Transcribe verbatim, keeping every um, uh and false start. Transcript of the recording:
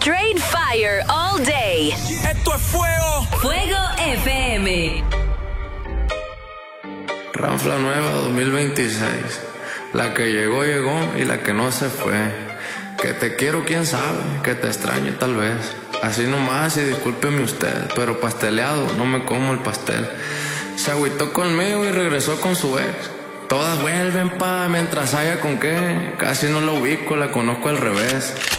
Straight fire all day. Esto es fuego. Fuego F M. Ranfla nueva dos mil veintiséis. La que llegó, llegó y la que no se fue. Que te quiero, quién sabe, que te extraño tal vez. Así nomás y discúlpeme usted, pero pasteleado, no me como el pastel. Se agüitó conmigo y regresó con su ex. Todas vuelven pa' mientras haya con qué. Casi no la ubico, la conozco al revés.